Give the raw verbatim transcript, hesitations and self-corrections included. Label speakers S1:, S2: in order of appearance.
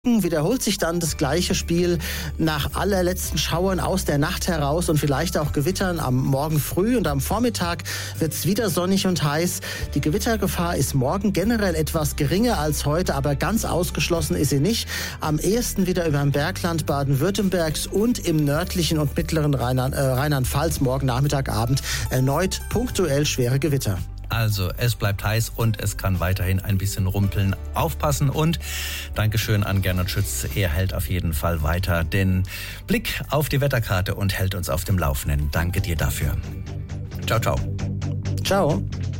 S1: wiederholt sich dann das gleiche Spiel nach allerletzten Schauern aus der Nacht heraus und vielleicht auch Gewittern am Morgen früh, und am Vormittag wird es wieder sonnig und heiß. Die Gewittergefahr ist morgen generell etwas geringer als heute, aber ganz ausgeschlossen ist sie nicht. Am ehesten wieder über dem Bergland Baden-Württembergs und im nördlichen und mittleren Rheinland, äh, Rheinland-Pfalz morgen Nachmittag, Abend erneut punktuell schwere Gewitter.
S2: Also es bleibt heiß und es kann weiterhin ein bisschen rumpeln. Aufpassen und Dankeschön an Gernot Schütz. Er hält auf jeden Fall weiter den Blick auf die Wetterkarte und hält uns auf dem Laufenden. Danke dir dafür. Ciao, ciao.
S1: Ciao.